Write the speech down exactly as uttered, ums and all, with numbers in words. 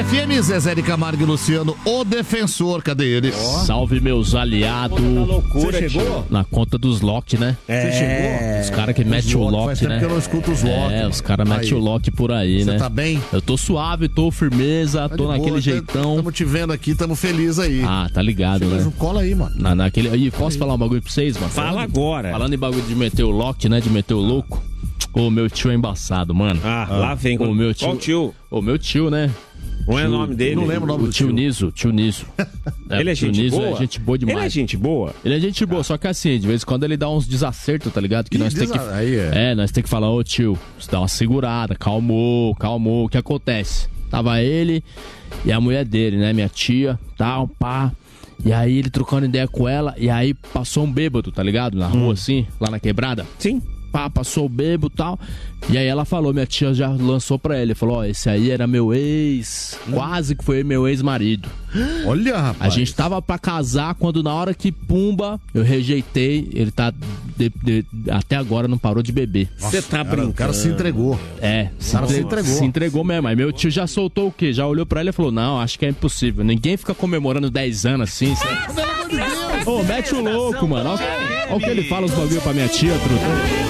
F M, Zezé de Camargo e Luciano, o defensor, cadê eles? Oh. Salve, meus aliados. Você chegou? Na conta dos Loki, né? É. Você chegou? Os caras que metem o Loki, faz tempo né? que eu não escuto os Loki. É, os caras metem o Loki por aí, Você né? tá bem? Eu tô suave, tô firmeza, Tá tô de naquele boa, jeitão. Tamo te vendo aqui, tamo feliz aí. Ah, tá ligado, Mas né? não cola aí, mano. Na, naquele... Aí, posso falar um bagulho pra vocês, mano? Fala Falando- agora. Falando em bagulho de meter o Loki, né? De meter o louco. Ô, meu tio é embaçado, mano. Ah, lá vem. O meu tio. Qual tio? O meu tio, né? Qual é o Tio- nome dele? Não lembro o nome O do tio tio. Niso, tio Niso. Ele é o tio gente Niso boa? é gente boa demais. Ele é gente boa? Ele é gente boa, só que assim, de vez em quando ele dá uns desacertos, tá ligado? Que Ih, nós tem que. desa- aí é. É, nós tem que falar, ô tio, você dá uma segurada, calmou, calmou. O que acontece? Tava ele e a mulher dele, né? Minha tia, tal, pá. E aí ele trocando ideia com ela, e aí passou um bêbado, tá ligado? Na rua, assim, lá na quebrada. Sim. Pá, passou o bêbado e tal. E aí ela falou, minha tia já lançou pra ele. Falou, ó, esse aí era meu ex. Quase que foi meu ex-marido. Olha, A rapaz. gente tava pra casar quando na hora que pumba, eu rejeitei. Ele tá de- de- até agora não parou de beber. Você tá Cara, brincando. o cara se entregou. É, se, cara se entre- entregou. se entregou mesmo. Aí meu tio já soltou o quê? Já olhou pra ele e falou, não, acho que é impossível. Ninguém fica comemorando dez anos assim. Ô, mete o louco, mano. Olha o que ele fala os bagulho pra minha tia, truta.